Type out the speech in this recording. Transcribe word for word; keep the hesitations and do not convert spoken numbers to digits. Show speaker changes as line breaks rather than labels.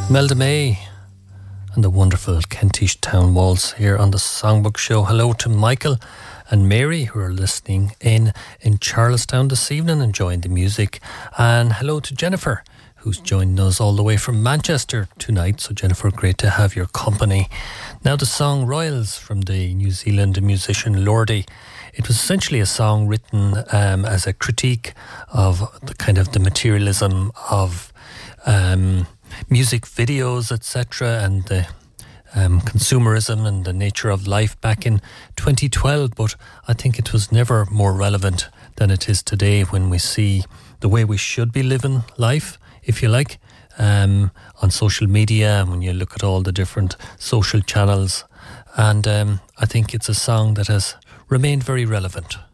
Melda May and the wonderful Kentish Town Waltz here on the Songbook Show. Hello to Michael and Mary who are listening in in Charlestown this evening, enjoying the music. And hello to Jennifer who's joining us all the way from Manchester tonight. So Jennifer, great to have your company. Now the song Royals from the New Zealand musician Lordi. It was essentially a song written um, as a critique of the kind of the materialism of um, music videos, et cetera, and the um, consumerism and the nature of life back in twenty twelve. But I think it was never more relevant than it is today when we see the way we should be living life, if you like, um, on social media, when you look at all the different social channels. And um, I think it's a song that has remained very relevant.